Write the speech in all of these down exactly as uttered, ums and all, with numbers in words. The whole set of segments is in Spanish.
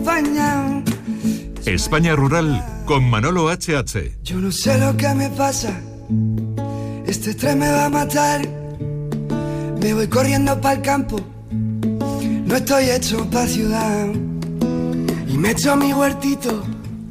acompañado. España Rural con Manolo H H. Yo no sé lo que me pasa, este estrés me va a matar. Me voy corriendo para el campo, no estoy hecho pa' ciudad. Y me echo mi huertito,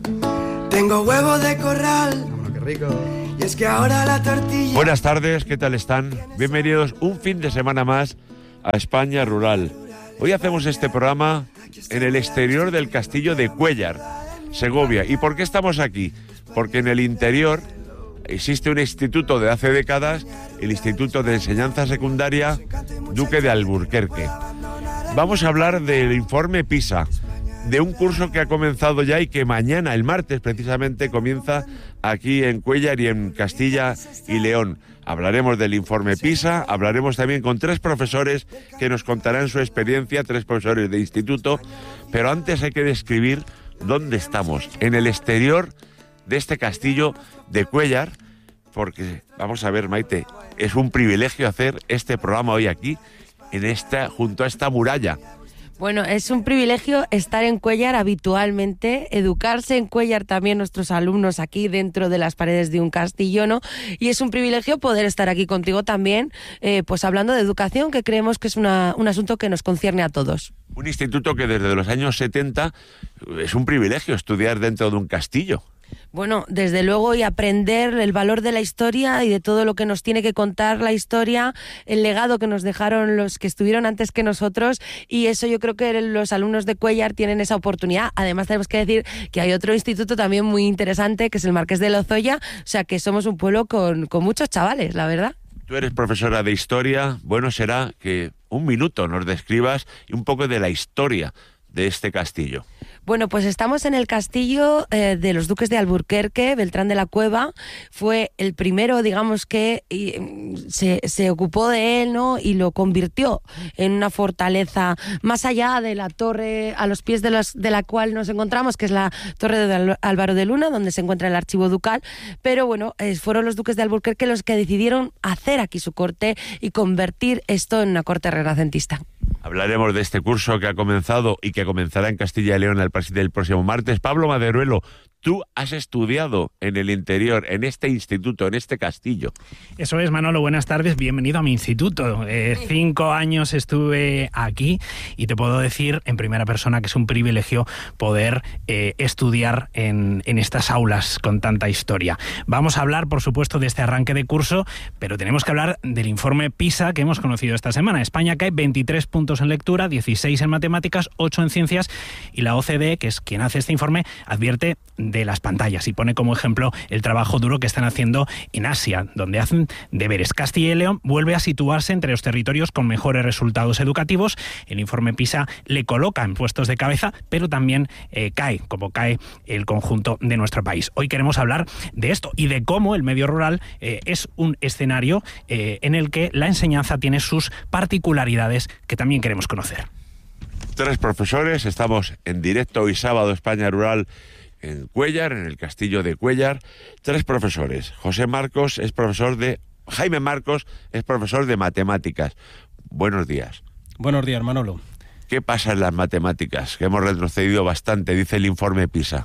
tengo huevos de corral. ¡Qué rico! Y es que ahora la tortilla... Buenas tardes, ¿qué tal están? Bienvenidos un fin de semana más a España Rural. Hoy hacemos este programa en el exterior del castillo de Cuéllar, Segovia. ¿Y por qué estamos aquí? Porque en el interior existe un instituto de hace décadas, el Instituto de Enseñanza Secundaria Duque de Alburquerque. Vamos a hablar del informe PISA, de un curso que ha comenzado ya y que mañana, el martes precisamente, comienza aquí en Cuéllar y en Castilla y León. Hablaremos del informe PISA, hablaremos también con tres profesores que nos contarán su experiencia, tres profesores de instituto, pero antes hay que describir dónde estamos, en el exterior de este castillo de Cuéllar, porque, vamos a ver, Maite, es un privilegio hacer este programa hoy aquí, en esta, junto a esta muralla. Bueno, es un privilegio estar en Cuéllar habitualmente, educarse en Cuéllar también nuestros alumnos aquí dentro de las paredes de un castillo, ¿no? Y es un privilegio poder estar aquí contigo también, eh, pues hablando de educación, que creemos que es una, un asunto que nos concierne a todos. Un instituto que desde los años setenta es un privilegio estudiar dentro de un castillo. Bueno, desde luego, y aprender el valor de la historia y de todo lo que nos tiene que contar la historia, el legado que nos dejaron los que estuvieron antes que nosotros, y eso yo creo que los alumnos de Cuéllar tienen esa oportunidad. Además tenemos que decir que hay otro instituto también muy interesante, que es el Marqués de Lozoya, o sea que somos un pueblo con, con muchos chavales, la verdad. Tú eres profesora de historia, bueno será que un minuto nos describas un poco de la historia de este castillo. Bueno, pues estamos en el castillo eh, de los duques de Alburquerque. Beltrán de la Cueva fue el primero, digamos, que y, se, se ocupó de él, ¿no? Y lo convirtió en una fortaleza más allá de la torre a los pies de, los, de la cual nos encontramos, que es la torre de Álvaro de Luna, donde se encuentra el archivo ducal. Pero bueno, eh, fueron los duques de Alburquerque los que decidieron hacer aquí su corte y convertir esto en una corte renacentista. Hablaremos de este curso que ha comenzado y que comenzará en Castilla y León el, el próximo martes. Pablo Maderuelo, tú has estudiado en el interior, en este instituto, en este castillo. Eso es, Manolo, buenas tardes, bienvenido a mi instituto. Eh, cinco años estuve aquí y te puedo decir en primera persona que es un privilegio poder eh, estudiar en, en estas aulas con tanta historia. Vamos a hablar, por supuesto, de este arranque de curso, pero tenemos que hablar del informe PISA que hemos conocido esta semana. España cae veintitrés puntos en lectura, dieciséis en matemáticas, ocho en ciencias, y la O C D E, que es quien hace este informe, advierte de las pantallas y pone como ejemplo el trabajo duro que están haciendo en Asia, donde hacen deberes. Castilla y León vuelve a situarse entre los territorios con mejores resultados educativos. El informe PISA le coloca en puestos de cabeza, pero también eh, cae, como cae el conjunto de nuestro país. Hoy queremos hablar de esto y de cómo el medio rural eh, es un escenario eh, en el que la enseñanza tiene sus particularidades que también queremos conocer. Tres profesores, estamos en directo hoy sábado España Rural en Cuéllar, en el castillo de Cuéllar. Tres profesores. José Marcos es profesor de... Jaime Marcos es profesor de matemáticas. Buenos días. Buenos días, Manolo. ¿Qué pasa en las matemáticas? Que hemos retrocedido bastante, dice el informe PISA.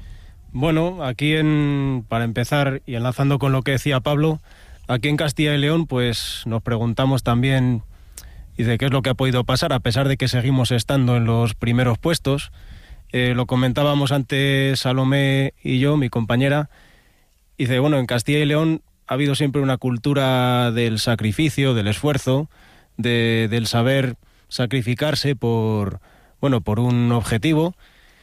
Bueno, aquí en, para empezar y enlazando con lo que decía Pablo, aquí en Castilla y León pues nos preguntamos también y de qué es lo que ha podido pasar, a pesar de que seguimos estando en los primeros puestos. Eh, lo comentábamos antes Salomé y yo, mi compañera, y dice, bueno, en Castilla y León ha habido siempre una cultura del sacrificio, del esfuerzo, de, del saber sacrificarse por, bueno, por un objetivo,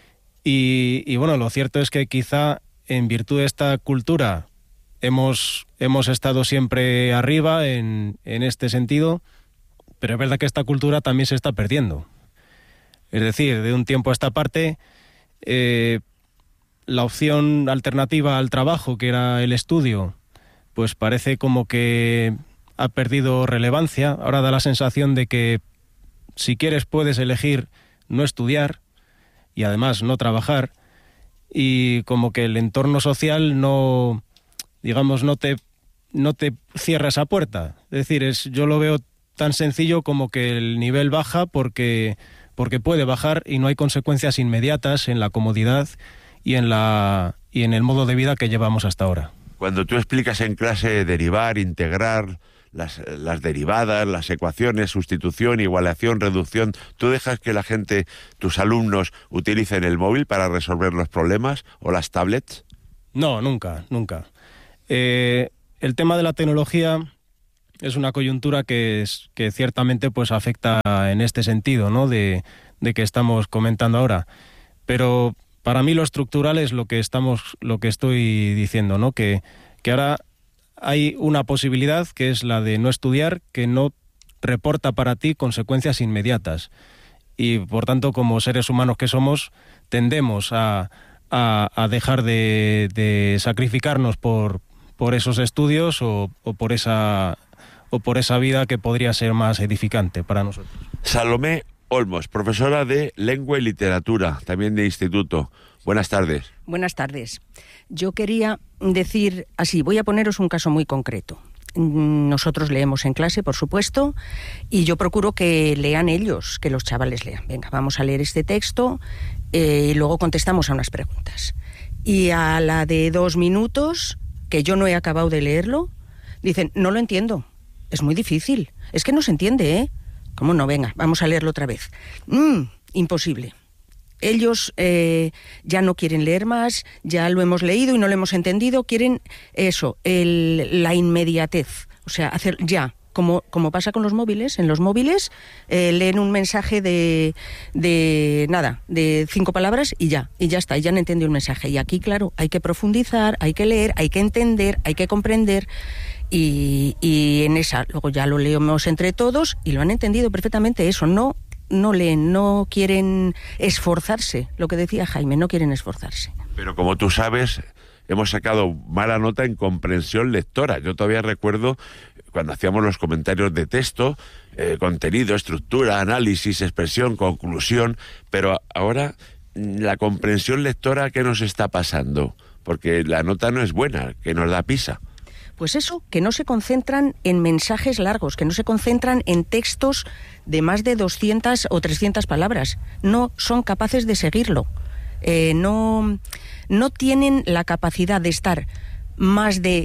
y, y bueno, lo cierto es que quizá en virtud de esta cultura hemos, hemos estado siempre arriba en, en este sentido, pero es verdad que esta cultura también se está perdiendo. Es decir, de un tiempo a esta parte, eh, la opción alternativa al trabajo, que era el estudio, pues parece como que ha perdido relevancia. Ahora da la sensación de que si quieres puedes elegir no estudiar y además no trabajar, y como que el entorno social no, digamos, no te, no te cierra esa puerta. Es decir, es, yo lo veo tan sencillo como que el nivel baja porque... porque puede bajar y no hay consecuencias inmediatas en la comodidad y en, la, y en el modo de vida que llevamos hasta ahora. Cuando tú explicas en clase derivar, integrar, las, las derivadas, las ecuaciones, sustitución, igualación, reducción, ¿tú dejas que la gente, tus alumnos, utilicen el móvil para resolver los problemas o las tablets? No, nunca, nunca. Eh, el tema de la tecnología es una coyuntura que, es, que ciertamente pues afecta en este sentido, ¿no? De, de que estamos comentando ahora. Pero para mí lo estructural es lo que estamos, lo que estoy diciendo, ¿no? Que, que ahora hay una posibilidad que es la de no estudiar, que no reporta para ti consecuencias inmediatas. Y por tanto, como seres humanos que somos, tendemos a, a, a dejar de, de sacrificarnos por, por esos estudios o, o por esa o por esa vida que podría ser más edificante para nosotros. Salomé Olmos, profesora de Lengua y Literatura, también de instituto. Buenas tardes. Buenas tardes. Yo quería decir así, voy a poneros un caso muy concreto. Nosotros leemos en clase, por supuesto, y yo procuro que lean ellos, que los chavales lean. Venga, vamos a leer este texto eh, y luego contestamos a unas preguntas. Y a la de dos minutos, que yo no he acabado de leerlo, dicen, no lo entiendo, es muy difícil, es que no se entiende, ¿eh? ¿Cómo no? Venga, vamos a leerlo otra vez. Mm, imposible. Ellos eh, ya no quieren leer más, ya lo hemos leído y no lo hemos entendido, quieren eso, el, la inmediatez, o sea, hacer ya, como, como pasa con los móviles. En los móviles eh, leen un mensaje de, de nada, de cinco palabras y ya, y ya está, y ya han entendido el mensaje. Y aquí, claro, hay que profundizar, hay que leer, hay que entender, hay que comprender. Y, y en esa, luego ya lo leemos entre todos y lo han entendido perfectamente. Eso, no, no leen, no quieren esforzarse, lo que decía Jaime, no quieren esforzarse. Pero como tú sabes, hemos sacado mala nota en comprensión lectora. Yo todavía recuerdo cuando hacíamos los comentarios de texto, eh, contenido, estructura, análisis, expresión, conclusión, pero ahora la comprensión lectora, ¿qué nos está pasando? Porque la nota no es buena, que nos da PISA. Pues eso, que no se concentran en mensajes largos, que no se concentran en textos de más de doscientas o trescientas palabras. No son capaces de seguirlo. Eh, no, no tienen la capacidad de estar más de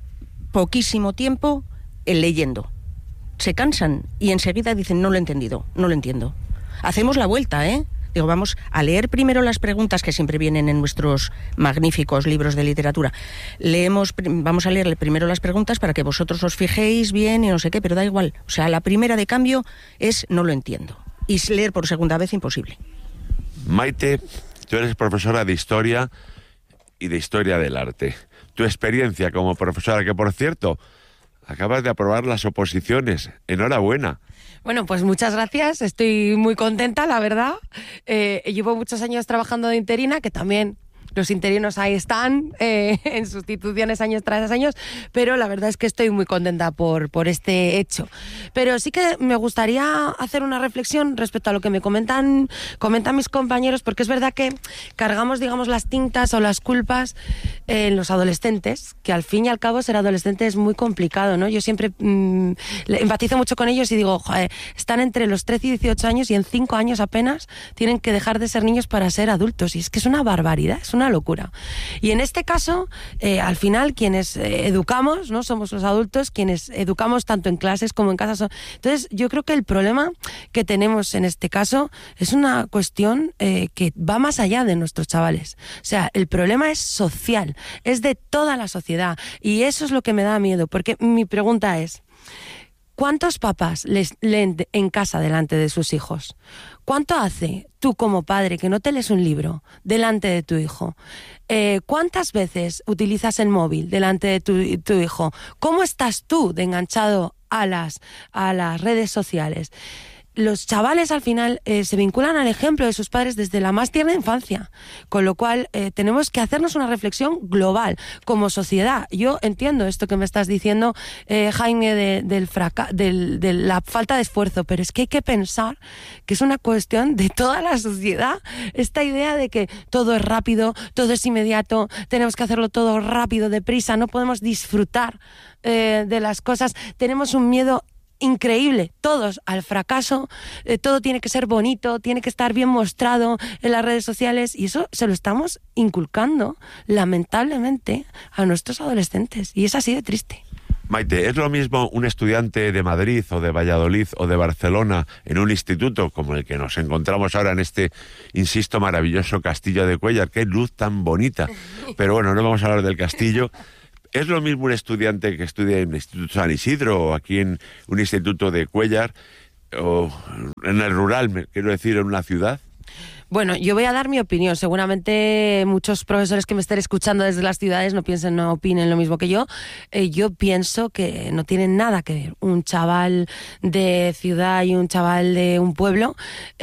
poquísimo tiempo eh, leyendo. Se cansan y enseguida dicen, no lo he entendido, no lo entiendo. Hacemos la vuelta, ¿eh? Digo, vamos a leer primero las preguntas que siempre vienen en nuestros magníficos libros de literatura. Leemos, vamos a leer primero las preguntas para que vosotros os fijéis bien y no sé qué, pero da igual. O sea, la primera de cambio es no lo entiendo. Y leer por segunda vez, imposible. Maite, tú eres profesora de Historia y de Historia del Arte. Tu experiencia como profesora, que por cierto, acabas de aprobar las oposiciones. Enhorabuena. Bueno, pues muchas gracias, estoy muy contenta, la verdad. Eh, llevo muchos años trabajando de interina, que también los interinos ahí están, eh, en sustituciones años tras años, pero la verdad es que estoy muy contenta por, por este hecho. Pero sí que me gustaría hacer una reflexión respecto a lo que me comentan, comentan mis compañeros, porque es verdad que cargamos, digamos, las tintas o las culpas en los adolescentes, que al fin y al cabo ser adolescente es muy complicado, ¿no? Yo siempre mmm, empatizo mucho con ellos y digo, joder, están entre los trece y dieciocho años y en cinco años apenas tienen que dejar de ser niños para ser adultos, y es que es una barbaridad, es una locura. Y en este caso, eh, al final, quienes eh, educamos, ¿no? Somos los adultos, quienes educamos tanto en clases como en casa. Son... Entonces, yo creo que el problema que tenemos en este caso es una cuestión eh, que va más allá de nuestros chavales. O sea, el problema es social, es de toda la sociedad, y eso es lo que me da miedo, porque mi pregunta es, ¿cuántos papás les leen en casa delante de sus hijos? ¿Cuánto hace tú como padre que no te lees un libro delante de tu hijo? Eh, ¿Cuántas veces utilizas el móvil delante de tu, tu hijo? ¿Cómo estás tú de enganchado a las, a las redes sociales? Los chavales al final eh, se vinculan al ejemplo de sus padres desde la más tierna infancia, con lo cual eh, tenemos que hacernos una reflexión global como sociedad. Yo entiendo esto que me estás diciendo, eh, Jaime, de, del fraca- del, de la falta de esfuerzo, pero es que hay que pensar que es una cuestión de toda la sociedad, esta idea de que todo es rápido, todo es inmediato, tenemos que hacerlo todo rápido, deprisa, no podemos disfrutar eh, de las cosas, tenemos un miedo increíble, todos al fracaso, eh, todo tiene que ser bonito, tiene que estar bien mostrado en las redes sociales, y eso se lo estamos inculcando, lamentablemente, a nuestros adolescentes, y es así de triste. Maite, ¿es lo mismo un estudiante de Madrid o de Valladolid o de Barcelona en un instituto como el que nos encontramos ahora en este, insisto, maravilloso castillo de Cuéllar? ¡Qué luz tan bonita! Pero bueno, no vamos a hablar del castillo. ¿Es lo mismo un estudiante que estudia en el Instituto San Isidro o aquí en un instituto de Cuéllar o en el rural, me quiero decir, en una ciudad? Bueno, yo voy a dar mi opinión. Seguramente muchos profesores que me estén escuchando desde las ciudades no piensen, no opinen lo mismo que yo. Eh, yo pienso que no tiene nada que ver un chaval de ciudad y un chaval de un pueblo.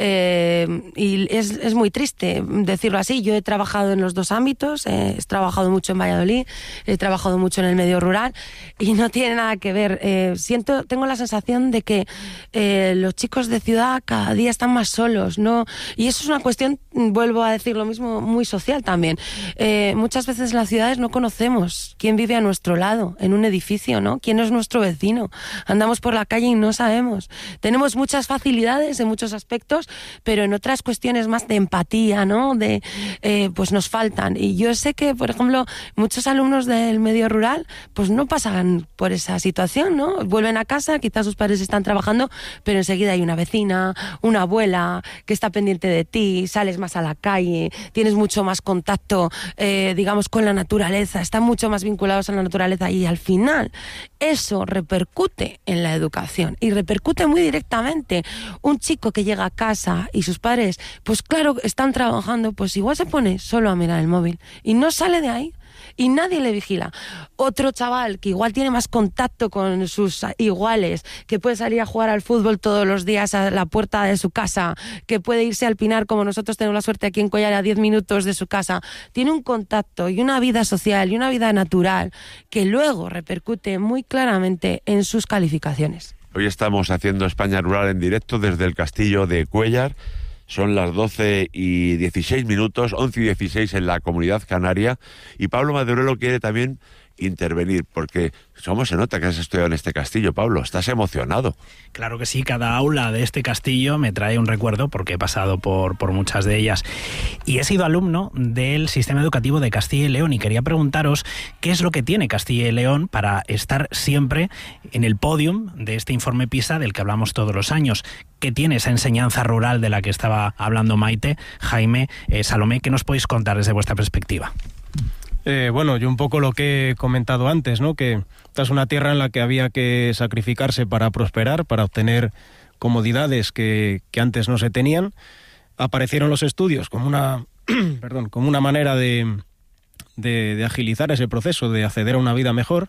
Eh, y es, es muy triste decirlo así. Yo he trabajado en los dos ámbitos. Eh, he trabajado mucho en Valladolid, he trabajado mucho en el medio rural y no tiene nada que ver. Eh, siento, tengo la sensación de que eh, los chicos de ciudad cada día están más solos, ¿no? Y eso es una cuestión, vuelvo a decir lo mismo, muy social también. Eh, muchas veces en las ciudades no conocemos quién vive a nuestro lado, en un edificio, ¿no? ¿Quién es nuestro vecino? Andamos por la calle y no sabemos. Tenemos muchas facilidades en muchos aspectos, pero en otras cuestiones más de empatía, ¿no? De, eh, pues nos faltan. Y yo sé que, por ejemplo, muchos alumnos del medio rural, pues no pasan por esa situación, ¿no? Vuelven a casa, quizás sus padres están trabajando, pero enseguida hay una vecina, una abuela que está pendiente de ti, sales más a la calle, tienes mucho más contacto, eh, digamos, con la naturaleza, están mucho más vinculados a la naturaleza, y al final eso repercute en la educación y repercute muy directamente. Un chico que llega a casa y sus padres, pues claro, están trabajando, pues igual se pone solo a mirar el móvil y no sale de ahí. Y nadie le vigila. Otro chaval que igual tiene más contacto con sus iguales, que puede salir a jugar al fútbol todos los días a la puerta de su casa, que puede irse al Pinar, como nosotros tenemos la suerte aquí en Cuéllar, a diez minutos de su casa, tiene un contacto y una vida social y una vida natural que luego repercute muy claramente en sus calificaciones. Hoy estamos haciendo España Rural en directo desde el castillo de Cuéllar. Son las doce y dieciséis minutos, once y dieciséis en la Comunidad Canaria, y Pablo Madurelos quiere también intervenir, porque cómo se nota que has estudiado en este castillo, Pablo. Estás emocionado. Claro que sí, cada aula de este castillo me trae un recuerdo porque he pasado por, por muchas de ellas. Y he sido alumno del sistema educativo de Castilla y León, y quería preguntaros qué es lo que tiene Castilla y León para estar siempre en el podium de este informe PISA del que hablamos todos los años. ¿Qué tiene esa enseñanza rural de la que estaba hablando Maite, Jaime, eh, Salomé? ¿Qué nos podéis contar desde vuestra perspectiva? Eh, bueno, yo un poco lo que he comentado antes, ¿no? Que esta es una tierra en la que había que sacrificarse para prosperar, para obtener comodidades que, que antes no se tenían. Aparecieron los estudios como una, perdón, como una manera de, de, de agilizar ese proceso, de acceder a una vida mejor.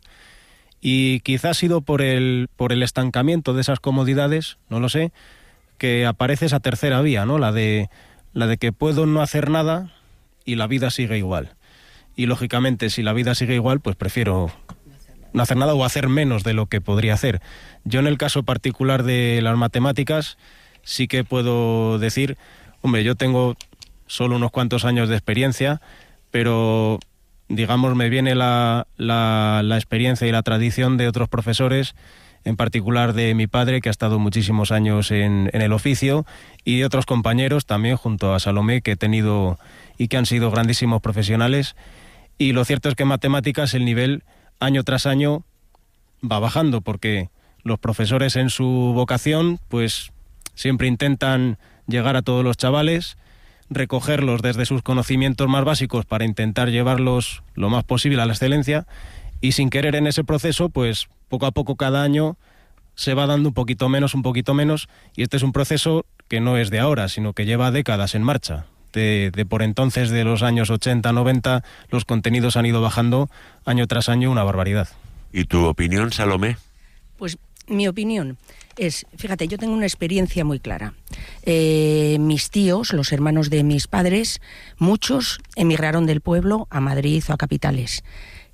Y quizás ha sido por el, por el estancamiento de esas comodidades, no lo sé, que aparece esa tercera vía, ¿no? La de, la de que puedo no hacer nada y la vida sigue igual. Y lógicamente, si la vida sigue igual, pues prefiero no hacer nada o hacer menos de lo que podría hacer. Yo en el caso particular de las matemáticas sí que puedo decir, hombre, yo tengo solo unos cuantos años de experiencia, pero digamos me viene la, la, la experiencia y la tradición de otros profesores, en particular de mi padre, que ha estado muchísimos años en, en el oficio, y de otros compañeros también, junto a Salomé, que he tenido y que han sido grandísimos profesionales. Y lo cierto es que en matemáticas el nivel año tras año va bajando, porque los profesores en su vocación pues siempre intentan llegar a todos los chavales, recogerlos desde sus conocimientos más básicos para intentar llevarlos lo más posible a la excelencia, y sin querer en ese proceso pues poco a poco cada año se va dando un poquito menos, un poquito menos, y este es un proceso que no es de ahora, sino que lleva décadas en marcha. De, de por entonces, de los años ochenta, noventa, los contenidos han ido bajando año tras año una barbaridad. ¿Y tu opinión, Salomé? Pues mi opinión es, fíjate, yo tengo una experiencia muy clara. Eh, mis tíos, los hermanos de mis padres, muchos emigraron del pueblo a Madrid o a capitales.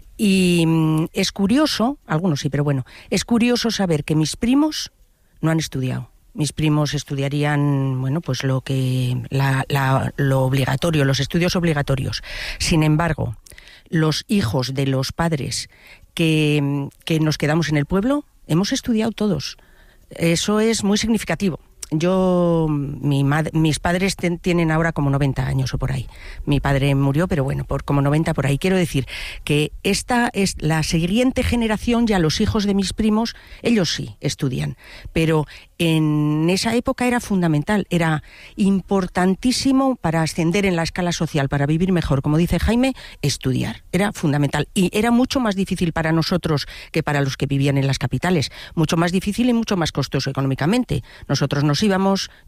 Y mm, es curioso, algunos sí, pero bueno, es curioso saber que mis primos no han estudiado. Mis primos estudiarían, bueno, pues lo que la, la, lo obligatorio, los estudios obligatorios. Sin embargo, los hijos de los padres que, que nos quedamos en el pueblo, hemos estudiado todos. Eso es muy significativo. Yo, mi madre, mis padres ten, tienen ahora como noventa años o por ahí. Mi padre murió, pero bueno, por como noventa por ahí. Quiero decir que esta es la siguiente generación, ya los hijos de mis primos, ellos sí estudian, pero en esa época era fundamental, era importantísimo para ascender en la escala social, para vivir mejor, como dice Jaime, estudiar, era fundamental. Y era mucho más difícil para nosotros que para los que vivían en las capitales, mucho más difícil y mucho más costoso económicamente. Nosotros nos íbamos,